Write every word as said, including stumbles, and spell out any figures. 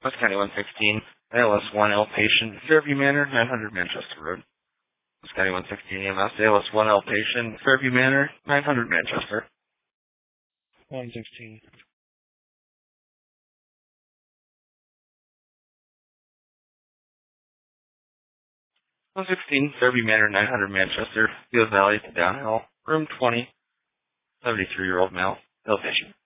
West County one sixteen, A L S one L patient, Fairview Manor, nine hundred Manchester Road. West County one sixteen E M S, A L S one L patient, Fairview Manor, nine hundred Manchester. one sixteen. one sixteen, Fairview Manor, nine hundred Manchester, Field Valley, Downhill, room twenty, seventy-three-year-old male, male patient.